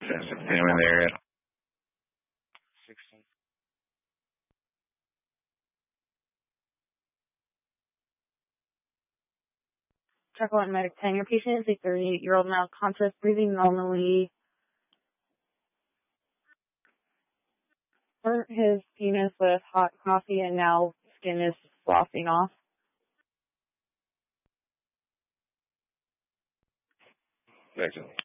Anyone in the area? 16. Check out medic 10. Your patient is a 38-year-old male, conscious, breathing normally. Burnt his penis with hot coffee and now skin is sloughing off. Excellent.